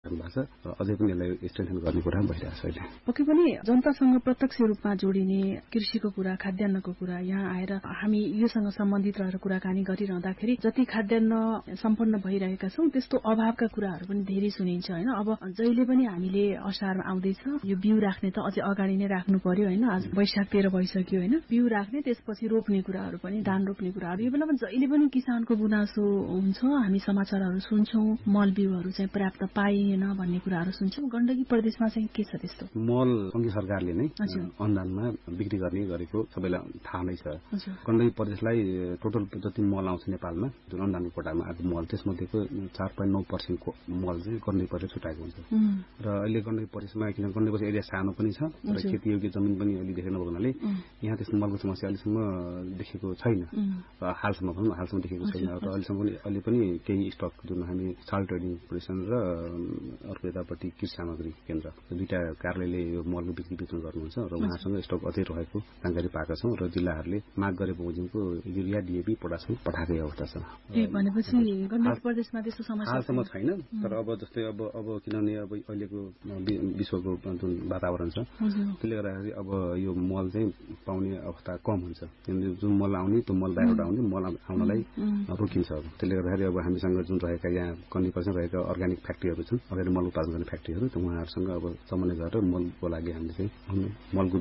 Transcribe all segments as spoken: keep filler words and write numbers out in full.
भएको छ। अझै पनि यसलाई स्ट्रेन्थन गर्ने कुरा भइरहेको छ अहिले। पक्कै पनि जनतासँग प्रत्यक्ष रूपमा जोडिने कृषिको कुरा, खाद्यान्नको कुरा यहाँ आएर हामी योसँग सम्बन्धित रहेर कुराकानी गरिरहँदाखेरि जति खाद्यान्न सम्पन्न भइरहेका छौँ त्यस्तो अभावका कुराहरू पनि धेरै सुनिन्छ होइन। अब जहिले पनि हामीले असारमा आउँदैछ, यो बिउ राख्ने त अझै अगाडि नै राख्नु पर्यो होइन। आज वैशाख तेह्र भइसक्यो होइन। बिउ राख्ने त्यसपछि रोप्ने कुराहरू पनि, धान रोप्ने कुराहरू यो बेला पनि जहिले पनि किसानको गुनासो हुन्छ। हामी समाचारहरू सुन्छौँ, मल बिउहरू चाहिँ पर्याप्त पाइएन भन्ने कुराहरू सुन्छौँ। गण्डकी प्रदेशमा चाहिँ के छ त्यस्तो? मल सङ्घीय सरकारले नै अनुदानमा बिक्री गर्ने गरेको सबैलाई थाहा नै छ। गण्डकी प्रदेशलाई टोटल जति मल आउँछ नेपालमा जुन अनुदानको कोटामा आएको मल त्यसमध्येको चार पोइन्ट नौ पर्सेन्टको मल चाहिँ गण्डकी प्रदेश छुट्याएको हुन्छ। र अहिले गण्डकी प्रदेशमा किन गण्डकी प्रदेश एरिया सानो पनि छ र खेतीयोग्य जमिन पनि अहिले धेरै नभएको हुनाले यहाँ त्यस्तो मलको समस्या अहिलेसम्म देखेको छैन। र हालसम्म पनि हालसम्म देखेको छैन। र अहिलेसम्म पनि अहिले पनि केही स्टक जुन हामी साल ट्रेडिङ कर्पोरेसन र अर्को यतापट्टि कृषि सामग्री केन्द्र दुईटा कार्यालयले यो मलको बिक्री वितरण गर्नुहुन्छ र उहाँसँग स्टक अझै रहेको जानकारी पाएका छौँ। र जिल्लाहरूले माग गरे बमोजिमको युरिया, डिएपी, पोटास पठाएकै अवस्था छ। भनेपछि गण्डकी प्रदेशमा त्यस्तो समस्या हालसम्म छैन। तर अब जस्तै अब अब किनभने अब अहिलेको विश्वको जुन वातावरण छ त्यसले गर्दाखेरि अब यो मल चाहिँ पाउने अवस्था कम हुन्छ। किनभने जुन मल आउने त्यो मल बाहिरबाट आउने मल आउनलाई रोकिन्छ। अब त्यसले गर्दाखेरि अब हामीसँग जुन रहेका यहाँ गण्डकी प्रदेशमा रहेका अर्ग्यानिक फ्याक्ट्रीहरू छन्, अर्ग्यानिक मल उत्पादन गर्ने फ्याक्ट्रीहरू, त उहाँहरूसँग अब समन्वय गरेर मलको लागि हामीले चाहिँ मलको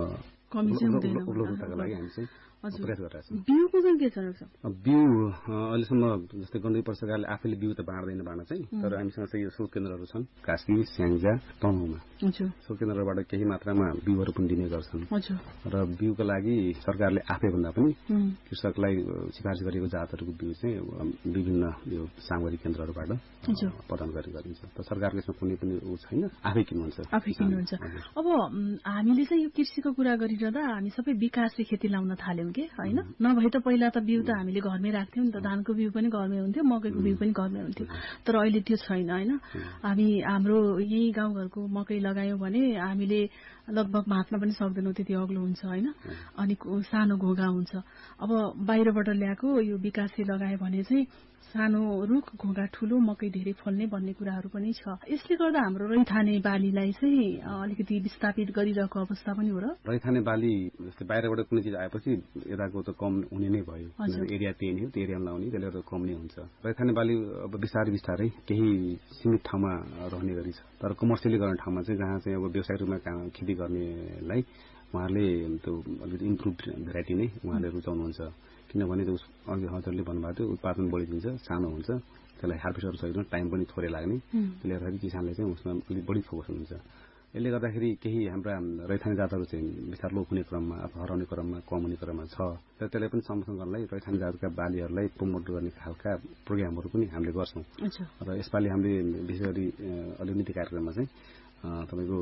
उपलब्धताको लागि हामी चाहिँ प्रयास गरिरहेको छौँ। बिउको चाहिँ के छ? बिउ अहिलेसम्म जस्तै गण्डकी प्रदेश सरकारले आफैले बिउ त बाँड्दैन बाँड्न चाहिँ, तर हामीसँग चाहिँ यो स्रोत केन्द्रहरू छन् कास्की, स्याङ्जा, तनहुँमा। स्रोत केन्द्रबाट केही मात्रामा बिउहरू पनि दिने गर्छन्। र बिउको लागि सरकारले आफै भन्दा पनि कृषकलाई सिफारिस गरेको जातहरूको बिउ चाहिँ विभिन्न यो सामग्री केन्द्रहरूबाट प्रदान गर्ने गरिन्छ। त सरकारको यसमा कुनै पनि ऊ छैन, आफै किन्नुहुन्छ आफै किन्नुहुन्छ। अब हामीले चाहिँ यो कृषिको कुरा गरिरहँदा हामी सबै विकासले खेती लाउन थाल्यौँ के होइन। नभए त पहिला त बिउ त हामीले घरमै राख्थ्यौँ नि त। धानको बिउ पनि घरमै हुन्थ्यो, मकैको बिउ पनि घरमै हुन्थ्यो। तर अहिले त्यो छैन होइन। हामी हाम्रो यही गाउँघरको मकै लगायौँ भने हामीले लगभग भाँच्न पनि सक्दैनौँ, त्यति अग्लो हुन्छ होइन। अनि सानो घोगा हुन्छ। अब बाहिरबाट ल्याएको यो विकासले लगायो भने चाहिँ सानो रुख, घोगा ठुलो, मकै धेरै फल्ने भन्ने कुराहरू पनि छ। यसले गर्दा हाम्रो रैथाने बालीलाई चाहिँ अलिकति विस्थापित गरिरहेको अवस्था पनि हो र? रैथाने बाली जस्तै बाहिरबाट कुनै चिज आएपछि यताको त कम हुने नै भयो। एरिया त्यही हो, त्यो एरियामा लाउने, त्यसले गर्दा कम नै हुन्छ। रैथाने बाली अब बिस्तारै बिस्तारै केही सीमित ठाउँमा रहने गरी छ। तर कमर्सियली गर्ने ठाउँमा चाहिँ जहाँ चाहिँ अब व्यवसायिक रूपमा खेती गर्नेलाई उहाँहरूले त्यो अलिकति इम्प्रुभ भेराइटी नै उहाँले रुचाउनुहुन्छ। किनभने त्यो अघि हजुरले भन्नुभएको थियो उत्पादन बढी दिन्छ, सानो हुन्छ, त्यसलाई हार्भेस्टहरू सकिँदैन, टाइम पनि थोरै लाग्ने। त्यसले गर्दाखेरि किसानले चाहिँ उसमा अलिक बढी फोकस हुन्छ। यसले गर्दाखेरि केही हाम्रा रैथाने जातहरू चाहिँ बिस्तार लोप हुने क्रममा अथवा हराउने क्रममा, कम हुने क्रममा छ। र त्यसलाई पनि समर्थन गर्नलाई रैथाने जातका बालीहरूलाई प्रमोट गर्ने खालका प्रोग्रामहरू पनि हामीले गर्छौँ। र यसपालि हामीले विशेष गरी अलिक नीति कार्यक्रममा चाहिँ तपाईँको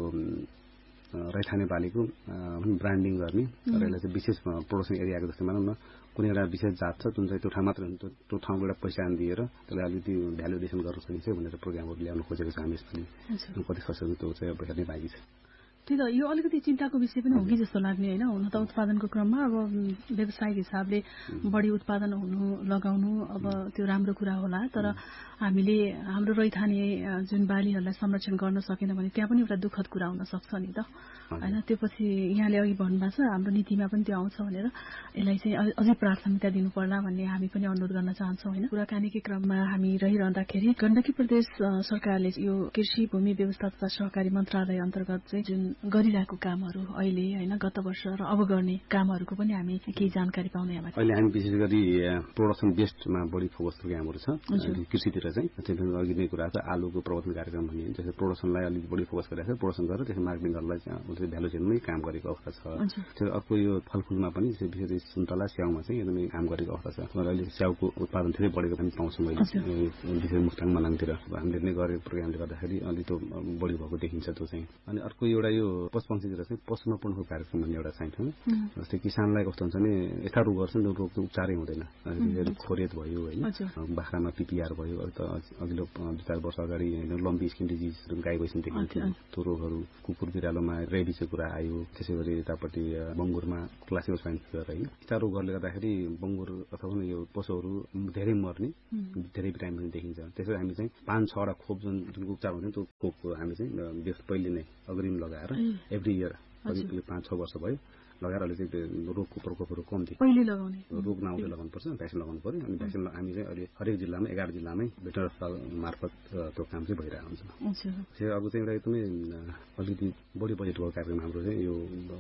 रैथाने बालीको ब्रान्डिङ गर्ने र यसलाई चाहिँ विशेष प्रोडक्सन एरियाको जस्तै मानौँ न कुनै एउटा विशेष जात छ जुन चाहिँ त्यो ठाउँ मात्र त्यो ठाउँको एउटा पहिचान दिएर त्यसलाई अलिकति भ्यालुडेसन गर्न सकिन्छ भनेर प्रोग्रामहरू ल्याउन खोजेको छ हामी यसपालि। कति सकिन्छ त्यो चाहिँ अब हेर्ने बाँकी छ। त्यही त यो अलिकति चिन्ताको विषय पनि हो कि जस्तो लाग्ने होइन। हुन त उत्पादनको क्रममा अब व्यावसायिक हिसाबले बढी उत्पादन हुनु लगाउनु अब त्यो राम्रो कुरा होला। तर हामीले हाम्रो रैथाने जुन बालीहरूलाई संरक्षण गर्न सकेन भने त्यहाँ पनि एउटा दुःखद कुरा हुन सक्छ नि त होइन। त्यो पछि यहाँले अघि भन्नुभएको छ हाम्रो नीतिमा पनि त्यो आउँछ भनेर यसलाई चाहिँ अझै प्राथमिकता दिनु पर्ला भन्ने हामी पनि अनुरोध गर्न चाहन्छौँ होइन। कुराकानीकै क्रममा हामी रहिरहँदाखेरि गण्डकी प्रदेश सरकारले यो कृषि भूमि व्यवस्था तथा सहकारी मन्त्रालय अन्तर्गत चाहिँ जुन गरिरहेको कामहरू अहिले होइन गत वर्ष र अब गर्ने कामहरूको पनि हामी केही जानकारी पाउने यहाँबाट। अहिले हामी विशेष गरी प्रोडक्सन बेस्डमा बढी फोकस कामहरू छ कृषितिर चाहिँ। त्यसले अघि नै कुरा छ आलुको प्रवर्धन कार्यक्रम भन्ने जस्तै प्रोडक्सनलाई अलिक बढी फोकस गरिरहेको छ। प्रोडक्सन गरेर त्यसको मार्केटिङ गर्नलाई चाहिँ भ्यालु चेनमै काम गरेको अवस्था छ। त्यो अर्को यो फलफुलमा पनि विशेष गरी सुन्तला, स्याउमा चाहिँ एकदमै काम गरेको अवस्था छ। र अहिले स्याउको उत्पादन धेरै बढेको पनि पाउँछु मैले विशेष मुस्ताङ मलाङतिर हामीले नै गरेको प्रोग्रामले गर्दाखेरि अलिक त्यो बढी भएको देखिन्छ त्यो चाहिँ। अनि अर्को एउटा यो यो पशुपक्षीतिर चाहिँ पशुमा पूर्णको कार्यक्रम भन्ने एउटा चाहिन्छ। जस्तै किसानलाई कस्तो हुन्छ भने यस्ता रोग गर्छ नि रोगको उपचारै हुँदैन। खोरेत भयो होइन, बाख्रामा पिपिआर भयो, अघिल्लो दुई चार वर्ष अगाडि लम्बी स्किन डिजिज गाई भैँसी देखिन्थ्यो त्यो रोगहरू, कुकुर बिरालोमा रेबिसको कुरा आयो, त्यसै गरी यतापट्टि बङ्गुरमा क्लासिकल स्वाइन फिभर होइन। यस्ता रोगहरूले गर्दाखेरि बङ्गुर अथवा यो पशुहरू धेरै मर्ने, धेरै बिरामी पनि देखिन्छ। त्यसैले हामी चाहिँ पाँच छवटा खोप जुन जुन उपचार हुन्छ त्यो खोप हामी चाहिँ पहिले नै अग्रिम लगाएर एभ्री इयर अहिले पाँच छ वर्ष भयो लगाएर अहिले चाहिँ रोगको प्रकोपहरू कम्ती पहिले लगाउने रोग नआउँदै लगाउनुपर्छ, भ्याक्सिन लगाउनु पर्यो। अनि भ्याक्सिन हामी चाहिँ अहिले हरेक जिल्लामा एघार जिल्लामै भेटनरी अस्पताल मार्फत त्यो काम चाहिँ भइरहेको हुन्छ। त्यो अब चाहिँ एउटा एकदमै अलिकति बढी बजेटको कार्यक्रम हाम्रो चाहिँ यो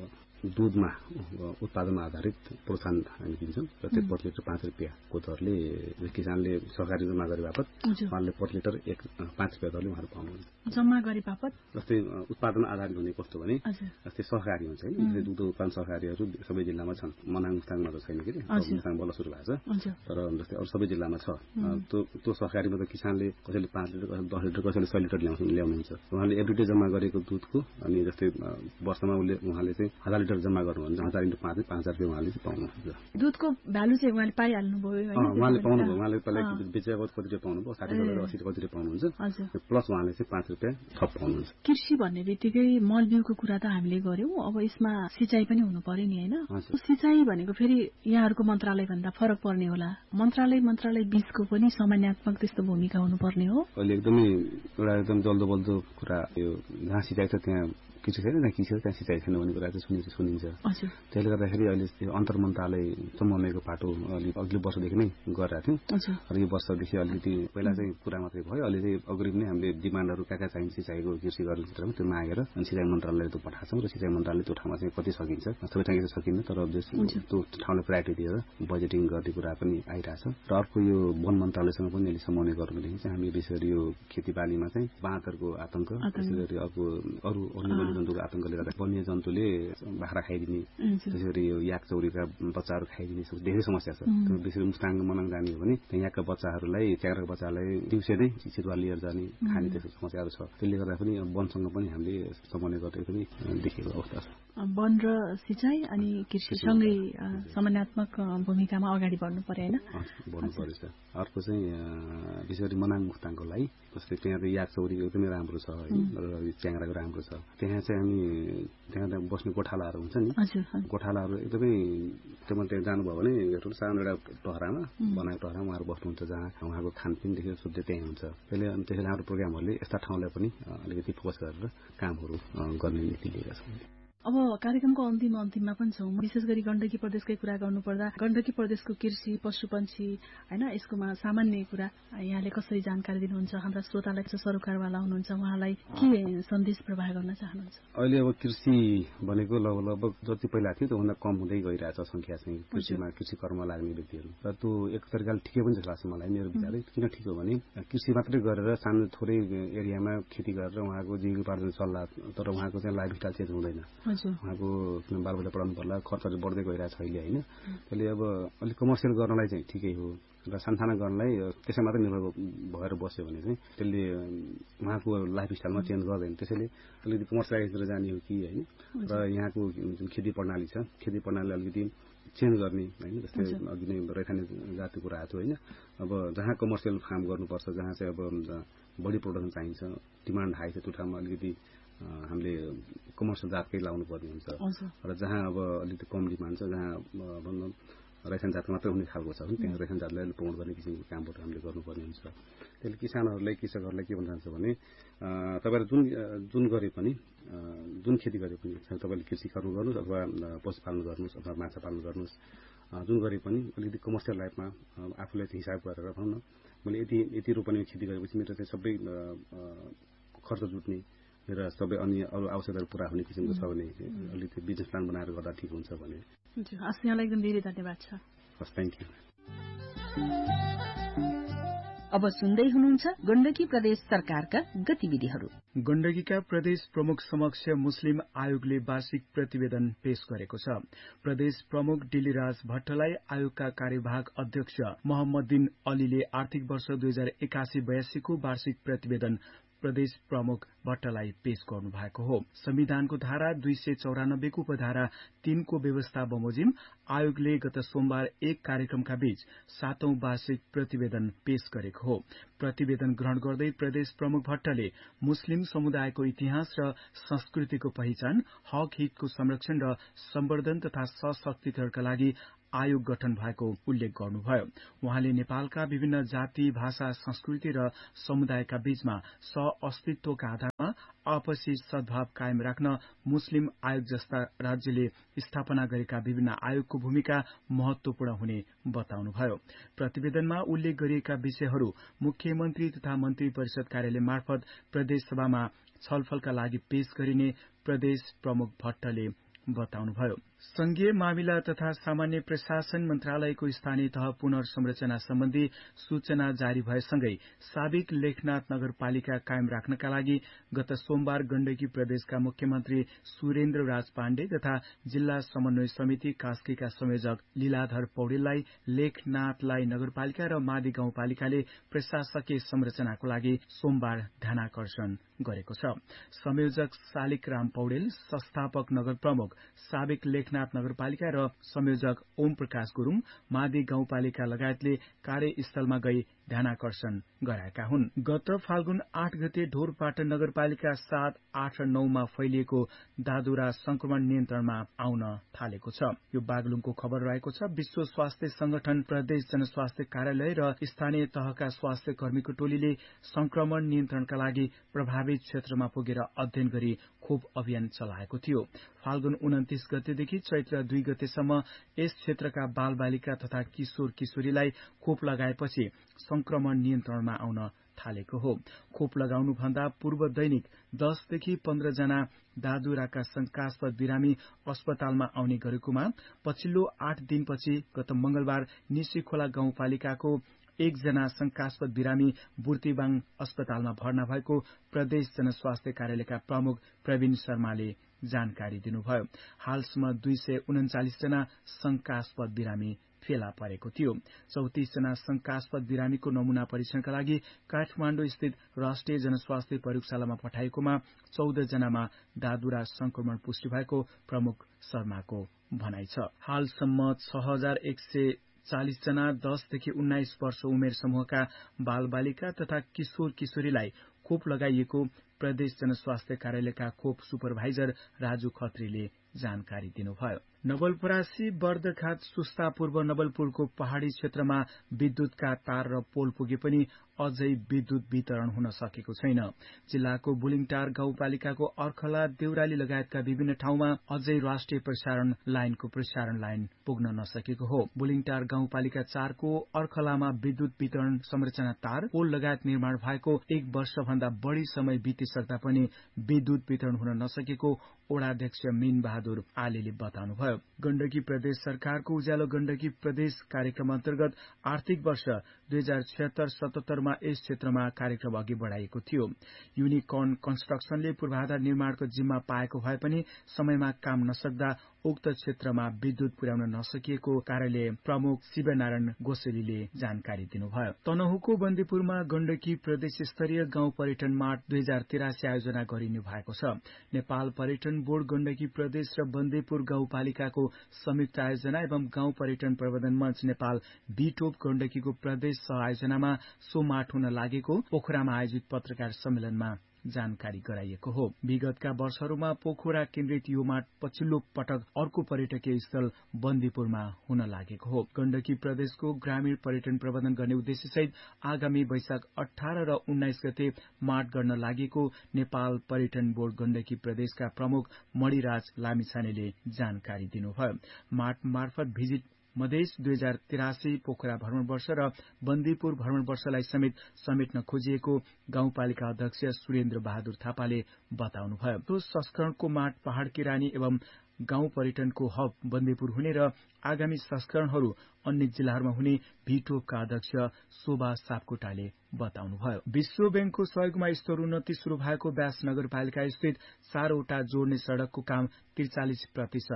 दुधमा उत्पादन आधारित प्रोत्साहन हामी दिन्छौँ। प्रत्येक प्रति लिटर पाँच रुपियाँको दरले किसानले सहकारी जम्मा गरे बापत उहाँले प्रति लिटर एक पाँच रुपियाँ दरले उहाँहरू पाउनुहुन्छ। जम्मा गरे बापत जस्तै उत्पादन आधारित भने कस्तो भने जस्तै सहकारी हुन्छ होइन, दुध उत्पादन सहकारीहरू सबै जिल्लामा छन्। मनाङ मुस्ताङमा त छैन कि मुस्ताङ बल्ल सुरु भएको छ, तर जस्तै अरू सबै जिल्लामा छ। त्यो त्यो सहकारीमा त किसानले कसैले पाँच लिटर कसैले दस लिटर कसैले सय लिटर ल्याउँछ ल्याउनुहुन्छ उहाँले एभ्रिडे जम्मा गरेको दुधको। अनि जस्तै वर्षमा उसले उहाँले चाहिँ हजार लिटर जम्मा गर्नुहुन्छ, हजार इन्टु पाँच पाँच हजार रुपियाँ उहाँले चाहिँ पाउनुहुन्छ। दुधको भ्यालु चाहिँ उहाँले पाइहाल्नुभयो, उहाँले पाउनुभयो। उहाँले पहिला बेचेको कति रुपियाँ पाउनुभयो, साठी रुपियाँ असी कति रुपियाँ पाउनुहुन्छ, प्लस उहाँले चाहिँ पाँच रुपियाँ थप पाउनुहुन्छ। कृषि भन्ने बित्तिकै मल बिउको कुरा त हामीले गर्यौं, अब यसमा सिँचाइ पनि हुनु पर्यो नि होइन। सिँचाइ भनेको फेरि यहाँहरूको मन्त्रालय भन्दा फरक पर्ने होला, मन्त्रालय मन्त्रालय बीचको पनि सामान्यात्मक त्यस्तो भूमिका हुनुपर्ने हो। अहिले एकदमै एउटा एकदम जल्दो बल्दो कुरा, यो जहाँ सिँचाइ छ त्यहाँ कृषि छैन, त्यहाँ कृषि त्यहाँ सिँचाइ छैन भन्ने कुरा चाहिँ सुनिन्छ सुनिन्छ त्यसले गर्दाखेरि अहिले अन्तर मन्त्रालय समन्वयको पाटो अलिक अघिल्लो वर्षदेखि नै गरिरहेको थियौँ। र यो वर्षदेखि अलिकति पहिला चाहिँ कुरा मात्रै भयो, अहिले चाहिँ अग्रिम नै हामीले डिमान्डहरू कहाँ कहाँ चाहिन्छ सिँचाइको कृषि गर्ने क्षेत्रमा त्यो मागेर अनि सिँचाइ मन्त्रालयले त्यो पठाएको छौँ। र सिँचाइ मन्त्रालयले त्यो ठाउँमा चाहिँ कति सकिन्छ, सबै ठाउँ सकिन्न, तर त्यो ठाउँलाई प्रायोरिटी दिएर बजेटिङ गर्ने कुरा पनि आइरहेछ। र अर्को यो वन मन्त्रालयसँग पनि अहिले समन्वय गर्नुदेखि चाहिँ हामी विशेष गरी यो खेतीबालीमा चाहिँ बाँदरको आतंक, त्यसै गरी अर्को अरू अन्य जन्तुको आतंकले गर्दा वन्य जन्तुले बाख्रा खाइदिने, त्यसै गरी यो याक चौरीका बच्चाहरू खाइदिने धेरै समस्या छ। विशेष गरी मुस्ताङ मनाङ जाने हो भने त्यहाँ याकका बच्चाहरूलाई च्याङ्ग्राको बच्चालाई दिउँसै नै चितुवा लिएर जाने खाने त्यस्तो समस्याहरू छ। त्यसले गर्दा पनि वनसँग पनि हामीले समन्वय गर्दै पनि देखिएको अवस्था छ। वन र सिँचाइ अनि कृषिसँगै समन्वयात्मक भूमिकामा अगाडि बढ्नु पर्यो होइन, बढ्नु पर्यो सर। अर्को चाहिँ विशेष गरी मनाङ मुस्ताङको लागि जस्तै त्यहाँ त याक चौरी एकदमै राम्रो छ र च्याङ्ग्राको राम्रो छ। त्यहाँ चाहिँ हामी त्यहाँ बस्ने गोठालाहरू हुन्छ नि, गोठालाहरू एकदमै त्यहाँ त्यहाँ जानुभयो भने सानो एउटा टहरामा बनाएको टहरामा उहाँहरू बस्नुहुन्छ जहाँ उहाँको खानपिनदेखि शुद्ध त्यहीँ हुन्छ। त्यसले त्यसैले हाम्रो प्रोग्रामहरूले यस्ता ठाउँलाई पनि अलिकति फोकस गरेर कामहरू गर्ने नीति लिएका छौँ। अब कार्यक्रमको अन्तिम अन्तिममा पनि छौँ। विशेष गरी गण्डकी प्रदेशकै कुरा गर्नुपर्दा गण्डकी प्रदेशको कृषि पशुपन्छी होइन यसकोमा सामान्य कुरा यहाँले कसरी जानकारी दिनुहुन्छ? हाम्रा श्रोतालाई सरोकारवाला हुनुहुन्छ, उहाँलाई के सन्देश प्रवाह गर्न चाहनुहुन्छ? अहिले अब कृषि भनेको लगभग लगभग जति पहिला थियो त्योभन्दा कम हुँदै गइरहेछ संख्या चाहिँ कृषिमा कृषि कर्ममा लाग्ने व्यक्तिहरू। र त्यो एक तरिकाले ठिकै पनि जस्तो लाग्छ मलाई, मेरो विचारै। किन ठिक हो भने कृषि मात्रै गरेर सानो थोरै एरियामा खेती गरेर उहाँको जीविकोपार्जन चल्ला, तर उहाँको चाहिँ लाइफस्टाइल चेन्ज हुँदैन। उहाँको बालबच्चा पढाउनु पर्ला, खर्चहरू बढ्दै गइरहेको छ अहिले होइन। त्यसले अब अलिक कमर्सियल गर्नलाई चाहिँ ठिकै हो, र सानसाना गर्नलाई त्यसै मात्रै निर्भर भएर बस्यो भने चाहिँ त्यसले उहाँको लाइफस्टाइलमा चेन्ज गर्दैन। त्यसैले अलिकति कमर्सियलाइजतिर जाने हो कि होइन। र यहाँको जुन खेती प्रणाली छ, खेती प्रणाली अलिकति चेन्ज गर्ने होइन। जस्तै अघि नै रैथाने जातिको कुरा आएको थियो होइन। अब जहाँ कमर्सियल फार्म गर्नुपर्छ, जहाँ चाहिँ अब बढी प्रोडक्सन चाहिन्छ, डिमान्ड हाई छ, त्यो ठाउँमा अलिकति हामीले कमर्सियल जातकै लाउनु पर्ने हुन्छ। र जहाँ अब अलिकति कम डिमान्ड छ, जहाँ भनौँ रैथान जात मात्रै हुने खालको छ भने त्यहाँ रैथान जातलाई प्रमोट गर्ने किसिमको कामहरू हामीले गर्नुपर्ने हुन्छ। त्यसले किसानहरूलाई कृषकहरूलाई के भन्न चाहन्छ भने तपाईँले जुन जुन गरे पनि जुन खेती गरे पनि तपाईँले कृषि कर्म गर्नुहोस् अथवा पशुपालन गर्नुहोस् अथवा माछा पालन गर्नुहोस्, जुन गरे पनि अलिकति कमर्सियल लाइफमा आफूले हिसाब गरेर भनौँ न मैले यति यति रोपनी खेती गरेपछि मेरो चाहिँ सबै खर्च जुट्ने र सबै अन्य अरू आवश्यकताहरू पुरा हुने किसिमको छ भने अलिकति बिजनेस प्लान बनाएर गर्दा ठिक हुन्छ भने। हस्, यहाँलाई एकदम धेरै धन्यवाद छ। हस्, थ्याङ्क यू। अब सुन्दै हुनुहुन्छ गण्डकी प्रदेश सरकारका गतिविधिहरू। गण्डकीका प्रदेश प्रमुख समक्ष मुस्लिम आयोगले वार्षिक प्रतिवेदन पेश गरेको छ। प्रदेश प्रमुख डिलिराज भट्टलाई आयोगका कार्यवाहक अध्यक्ष मोहम्मद दिन अलीले आर्थिक वर्ष दुई हजार एकासी बयासी को वार्षिक प्रतिवेदन प्रदेश प्रमुख भट्टलाई पेश गर्नु भएको हो। संविधानको धारा दुई सय चौरानब्बेको उपधारा तीनको व्यवस्था बमोजिम आयोगले गत सोमबार एक कार्यक्रमका बीच सातौं वार्षिक प्रतिवेदन पेश गरेको हो। प्रतिवेदन ग्रहण गर्दै प्रदेश प्रमुख भट्टले मुस्लिम समुदायको इतिहास र संस्कृतिको पहिचान, हक हितको संरक्षण र सम्वर्धन तथा सशक्तिकरणका लागि आयोग गठन भएको उल्लेख गर्नुभयो। उहाँले नेपालका विभिन्न जाति, भाषा, संस्कृति र समुदायका बीचमा सह-अस्तित्वका आधारमा आपसी सद्भाव कायम राख्न मुस्लिम आयोग जस्ता राज्यले स्थापना गरेका विभिन्न आयोगको भूमिका महत्वपूर्ण हुने बताउनुभयो। प्रतिवेदनमा उल्लेख गरिएका विषयहरू मुख्यमन्त्री तथा मन्त्री परिषद कार्यालय मार्फत प्रदेश सभामा छलफलका लागि पेश गरिने प्रदेश प्रमुख भट्टले बताउनुभयो। संघीय मामिला तथा सामान्य प्रशासन मन्त्रालयको स्थानीय तह पुनर्संरचना सम्बन्धी सूचना जारी भएसँगै साबिक लेखनाथ नगरपालिका कायम राख्नका लागि गत सोमबार गण्डकी प्रदेशका मुख्यमन्त्री सुरेन्द्र राज पाण्डे तथा जिल्ला समन्वय समिति कास्कीका संयोजक लीलाधर पौडेललाई लेखनाथलाई नगरपालिका र मादी गाउँपालिकाले प्रशासकीय संरचनाको लागि सोमबार ध्यानाकर्षण गरेको छ। संयोजक शालिक राम पौडेल, संस्थापक नगर प्रमुख साबिक लेखनाथ नगरपालिका र संयोजक ओम प्रकाश गुरूङ मादी गाउँपालिका लगायतले कार्यस्थलमा गई ध्यानाकर्षण गराएका हुन्। गत फाल्गुन आठ गते ढोरपाटन नगरपालिका सात, आठ र नौमा फैलिएको दादुरा संक्रमण नियन्त्रणमा आउन थालेको छ। यो बागलुङको खबर रहेको छ। विश्व स्वास्थ्य संगठन, प्रदेश जनस्वास्थ्य कार्यालय र स्थानीय तहका स्वास्थ्य कर्मीको टोलीले संक्रमण नियन्त्रणका लागि प्रभावित क्षेत्रमा पुगेर अध्ययन गरी खोप अभियान चलाएको थियो। फाल्गुन उन्तिस गतेदेखि चैत्र दुई गतेसम्म यस क्षेत्रका बाल बालिका तथा किशोर किशोरीलाई खोप लगाएपछि संक्रमण नियन्त्रणमा आउन थालेको हो। खोप लगाउनु भन्दा पूर्व दैनिक दसदेखि पन्ध्र जना दादुराका शंकास्पद बिरामी अस्पतालमा आउने गरेकोमा पछिल्लो आठ दिनपछि गत मंगलबार निसीखोला गाउँपालिकाको एकजना शंकास्पद बिरामी बुर्तिबाङ अस्पतालमा भर्ना भएको प्रदेश जनस्वास्थ्य कार्यालयका प्रमुख प्रवीण शर्माले जानकारी दिनुभयो। हालसम्म दुई सय उन्चालिस जना शंकास्पद बिरामी फेला परेको थियो। चौतिस जना शंकास्पद बिरामीको नमूना परीक्षणका लागि काठमाण्डु स्थित राष्ट्रिय जनस्वास्थ्य प्रयोगशालामा पठाएकोमा चौध जनामा दादुरा संक्रमण पुष्टि भएको प्रमुख शर्माको भनाइ छ। हालसम्म छ हजार एक सय चालिस जना दसदेखि उन्नाइस वर्ष उमेर समूहका बाल बालिका तथा किशोर किशोरीलाई खोप लगाइएको प्रदेश जनस्वास्थ्य कार्यालयका खोप सुपरभाइजर राजु खत्रीले जानकारी दिनुभयो। नवलपरासी, बर्दखात, सुस्ता पूर्व नवलपुरको पहाड़ी क्षेत्रमा विद्युतका तार र पोल पुगे पनि अझै विद्युत वितरण हुन सकेको छैन। जिल्लाको बुलिङटार गाउँपालिकाको अर्खला, देउराली लगायतका विभिन्न ठाउँमा अझै राष्ट्रिय प्रसारण लाइनको प्रसारण लाइन पुग्न नसकेको हो। बुलिङटार गाउँपालिका चारको अर्खलामा विद्युत वितरण संरचना तार, पोल लगायत निर्माण भएको एक वर्ष भन्दा बढ़ी समय बितिसक्दा पनि विद्युत वितरण हुन नसकेको ओडाध्यक्ष मीन बहादुर आलेले बताउनुभयो। गण्डकी प्रदेश सरकारको उज्यालो गण्डकी प्रदेश कार्यक्रम अन्तर्गत आर्थिक वर्ष दुई हजार छिहत्तर सतहत्तरमा यस क्षेत्रमा कार्यक्रम अघि बढ़ाइएको थियो। युनिकर्न कन्स्ट्रक्सनले पूर्वाधार निर्माणको जिम्मा पाएको भए पनि समयमा काम नसक्दा उक्त क्षेत्रमा विद्युत पुर्याउन नसकिएको कार्यालय प्रमुख शिवनारायण गोसेलीले जानकारी दिनुभयो। तनहुको बन्दीपुरमा गण्डकी प्रदेश स्तरीय गाउँ पर्यटन मार्ट दुई हजार तिरासी आयोजना गरिनु भएको छ। नेपाल पर्यटन बोर्ड, गण्डकी प्रदेश र बन्दीपुर गाउँपालिकाको संयुक्त आयोजना एवं गाउँ पर्यटन प्रबन्धन मंच नेपाल बीटोप गण्डकीको प्रदेश सह आयोजनामा सो मार्ट हुन लागेको पोखरामा आयोजित पत्रकार सम्मेलनमा जानकारी गराइएको हो। विगतका वर्षहरूमा पोखरा केन्द्रित यो मार्ट पछिल्लो पटक अर्को पर्यटकीय स्थल बन्दीपुरमा हुन लागेको हो। गण्डकी प्रदेशको ग्रामीण पर्यटन प्रबन्धन गर्ने उद्देश्य सहित आगामी वैशाख अठारह र उन्नाइस गते मार्ट गर्न लागेको नेपाल पर्यटन बोर्ड गण्डकी प्रदेशका प्रमुख मणिराज लामिछानेले जानकारी दिनुभयो। मार्ट मार्फत भिजिट मधेस दुई हजार तिरासी पोखरा भ्रमण वर्ष र बन्दीपुर भ्रमण वर्षलाई समेत समेट्न खोजिएको गाउँपालिका अध्यक्ष सुरेन्द्र बहादुर थापाले बताउनुभयो। त्यो संस्करणको मार्ट पहाड़की रानी एवं गाउँ पर्यटनको हब बन्दीपुर हुने र आगामी संस्करणहरू अन्य जिल्लाहरूमा हुने भीटोपका अध्यक्ष शोभा सापकोटाले बताउनुभयो। विश्व ब्याङ्कको सहयोगमा स्तरोन्नति शुरू भएको व्यास नगरपालिका स्थित चारवटा जोड्ने सड़कको काम त्रिचालिस प्रतिशत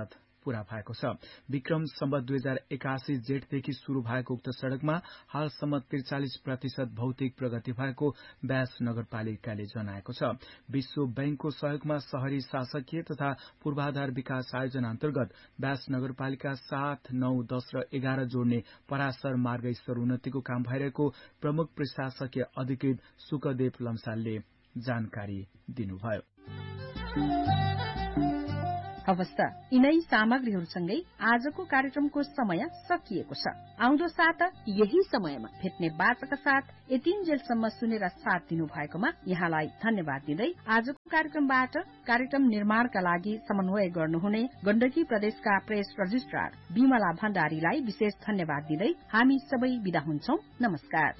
पूरा भएको छ। विक्रम सम्वत दुई हजार एकासी जेठदेखि शुरू भएको उक्त सड़कमा हालसम्म त्रिचालिस प्रतिशत भौतिक प्रगति भएको व्यास नगरपालिकाले जनाएको छ। विश्व बैंकको सहयोगमा शहरी शासकीय तथा पूर्वाधार विकास आयोजना अन्तर्गत व्यास नगरपालिका सात नौ दस र एघार जोड्ने पराशर मार्ग स्तरोन्नतिको काम भइरहेको प्रमुख प्रशासकीय अधिकृत सुकदेव लम्सालले जानकारी दिनुभयो। अवस्था यिनै सामग्रीहरूसँगै आजको कार्यक्रमको समय सकिएको छ। आउँदो साता यही समयमा भेट्ने बाचाका साथ यतिन्जेलसम्म सुनेर साथ दिनु भएकोमा यहाँलाई धन्यवाद दिँदै आजको कार्यक्रमबाट कार्यक्रम निर्माणका लागि समन्वय गर्नुहुने गण्डकी प्रदेशका प्रेस रजिस्ट्रार विमला भण्डारीलाई विशेष धन्यवाद दिँदै हामी सबै बिदा हुन्छौं। नमस्कार।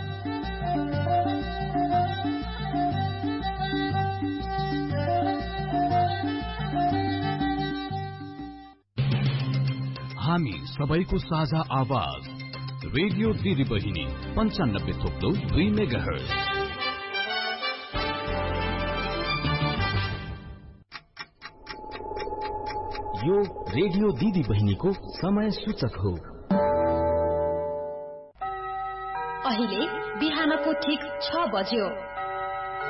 हामी सबैको साझा आवाज रेडियो दिदी बहिनी पञ्चानब्बे थोप्लो दुई मेगाहर्ज। यो रेडियो दिदी बहिनीको समय सूचक हो। अहिले बिहानको ठीक छ बज्यो।